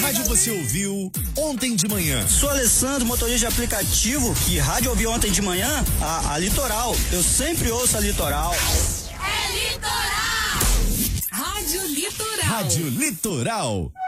rádio você ouviu ontem de manhã? Sou Alessandro, motorista de aplicativo. Que rádio ouvi ontem de manhã? A Litoral. Eu sempre ouço a Litoral. É Litoral! Rádio Litoral. Rádio Litoral.